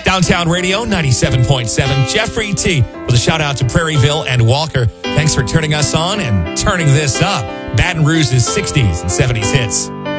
Downtown Radio 97.7. Jeffrey T. with a shout out to Prairieville and Walker. Thanks for turning us on and turning this up. Baton Rouge's 60s and 70s hits.